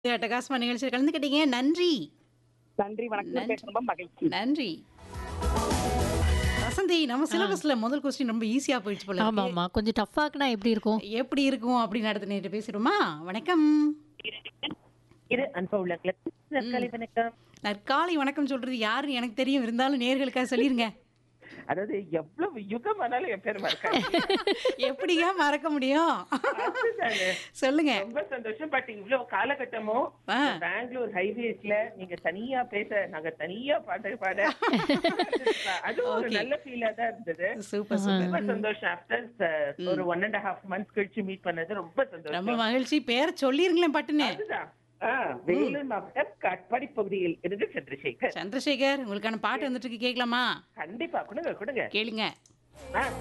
அட்டகாசமா நிகழ்ச்சியில் கலந்துக்கிட்டீங்க. நன்றி. நன்றி, வணக்கம். நன்றி. பேச ரொம்ப மகிழ்ச்சி. நன்றி. வசந்தி, நம்ம ஆ. சிலபஸ்ல முதல் கொஸ்டின் ரொம்ப ஈஸியா போயிடுச்சு போல இருக்கு. ஆமாமா. கொஞ்சம் டஃப்பாக்குனா எப்படி இருக்கும்? எப்படி இருக்கும் அப்படின்னு அடுத்த நேரத்தை பேசிடுமா? வணக்கம். இரு அன்பு உள்ளங்களுக்கு நற்காலை வணக்கம். நற்காலை வணக்கம் சொல்றது யாருன்னு எனக்கு தெரியும். இருந்தாலும் நேர்களுக்காக சொல்லிருங்க. அதாவது எவ்வளவு யுகம் ஆனாலும் என் பேர் மறக்காது. எப்படிங்க மறக்க முடியும்? அதுதானே. சொல்லுங்க. ரொம்ப சந்தோஷம். பட் இவ்வளவு காலகட்டமும் ஆ. பெங்களூர் ஹைவேஸ்ல நீங்க தனியா பேச நாங்க தனியா பாட பாட அது ஒரு Okay. நல்ல ஃபீலா தான் இருந்தது. சூப்பர் ரொம்ப சூப்பர். சந்தோஷம். ஆஃப்டர் ஒரு 1.5 months கழிச்சு மீட் பண்ணது ரொம்ப ரொம்ப சந்தோஷம். மகிழ்ச்சி. பேரை சொல்லிருங்களேன் பட்டுன்னு. அதுதான். வேலூர் மாவட்டம் காட்பாடி பகுதியில் இருந்து சந்திரசேகர். சந்திரசேகர், உங்களுக்கான பாட்டு வந்துட்டு இருக்கு, கேட்கலாமா? கண்டிப்பா கொடுங்க கொடுங்க. கேளுங்க. ஆ